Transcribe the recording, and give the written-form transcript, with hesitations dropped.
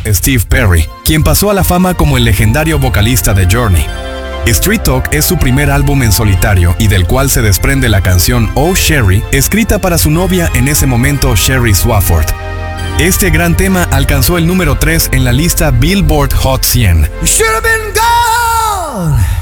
Steve Perry, quien pasó a la fama como el legendario vocalista de Journey. Street Talk es su primer álbum en solitario y del cual se desprende la canción Oh Sherry, escrita para su novia en ese momento, Sherry Swafford. Este gran tema alcanzó el número 3 en la lista Billboard Hot 100.